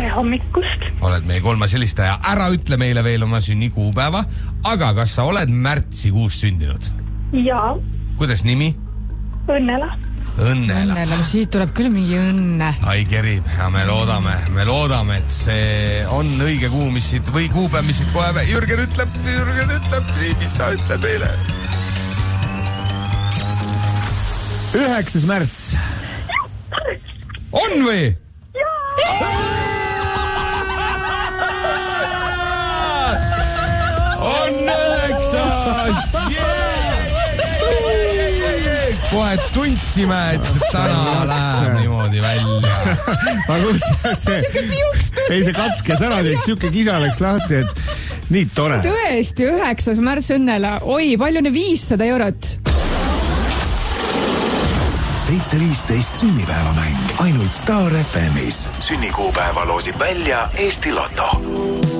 tere hommikust. Oled meie 3. helistaja. Ära ütle meile veel oma sünnikuupäeva, aga kas sa oled märtsikuus sündinud? Jaa. Kuidas nimi? Õnnela. Õnnela. Siit tuleb küll mingi õnne. Ai kerib ja me loodame, et see on õige kuu, mis siit või kuupäev, mis siit kohe Jürgen ütleb, mis sa ütleb meile? 9. märts. On või? On 9! Kohe tundsime, et täna läheb niimoodi välja. Aga kus see katkes ära, siuke kisa läks lahti, et nii tore. Tõesti, 9. märts Õnnela. Oi, palju on 500 eurot? 7.15 sünnipäevamäng ainult Star FM'is. Sünnikuupäeva loosib välja Eesti Loto.